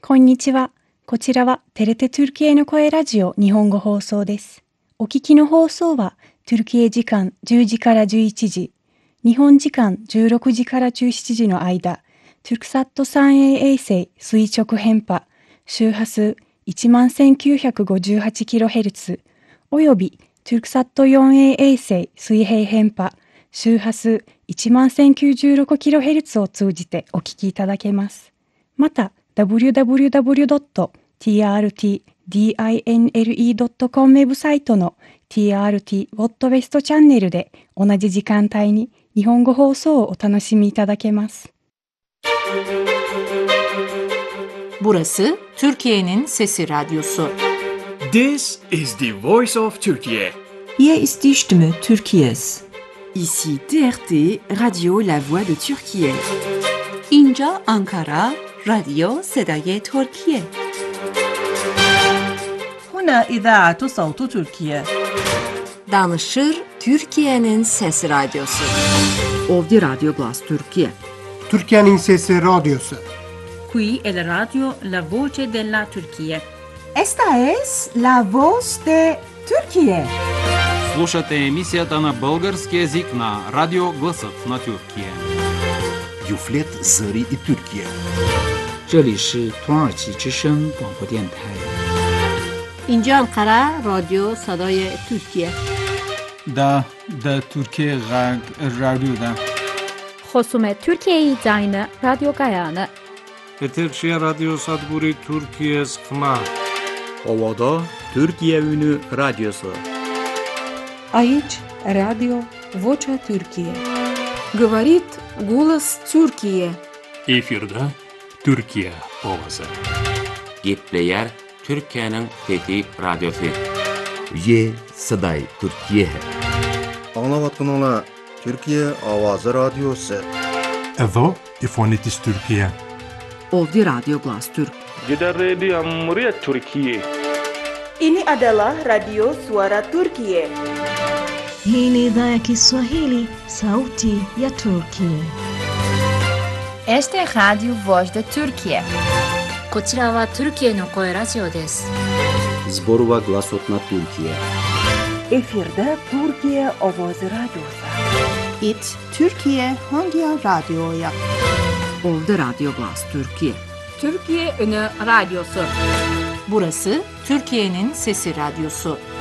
こんにちは。こちらはテレテトゥルキエの声ラジオ日本語放送です。お聞きの放送はトゥルキエ時間10時から11時、日本時間16時から17時の間、トゥルクサット 3A 衛星垂直変波、周波数 11,958kHz およびトゥルクサット 4A 衛星水平変波、周波数 11,096kHz を通じてお聞きいただけます。また、www.trtdinle.com ウェブサイトの TRT ウォットウェストチャンネルで同じ時間帯に日本語放送をお楽しみいただけます。 Burası Türkiye'nin Sesi Radyosu. This is the voice of Turkey. Hier ist die Stimme Türkiye's. Ici TRT, Radio La Voix de Türkiye. İnca Ankara, Radyo Sedaye Türkiye. هنا إذاعة صوت تركيا. Danışır Türkiye'nin Sesi Radyosu. Ovdi Radio Glas Türkiye. Türkiye'nin Sesi Radyosu. Qui è la radio La Voce della Turchia. Esta es la voz de Türkiye. Слушате емисията на български език на Радио Гласът на Türkiye. Юфлет Зари и Türkiye. 这里是土耳其之声广播电台。 İnca Ankara, Radyo Sedaye Türkiye. Da Türkiye Radyo'da. خصوم ترکیه زاین رادیو گایانه. Eterşehir Radyo Sadburi Türkiye Sıkma. Ovada Türkiye Ünü Radyosu. Aici Radio Vocea Türkiye. Говорит голос Türkiye. Efirde Türkiye ovası. Gepleyer Türkiye'nin Fethi Radyosu. Ye Saday Türkiye. Anlavatkanlar Türkiye Avazı Radyosu. Evo İfonitis Türkiye. Ovdi Radio Glas Türk. Kita Radio Muria Türkiye. Ini adalah Radio Suara Turkiye. Hii ni idhaa ya Kiswahili, sauti ya Turkiye. Este es Radio Voz de Turkiye. こちらはトルキエの声ラジオです。 Zborova Glasot na Türkiye. Efirde Türkiye Avazı Radyosu. It Türkiye hangi radyoya? Ovdi Radio Glas Türkiye. Türkiye Ünü Radyosu. Burası Türkiye'nin Sesi Radyosu.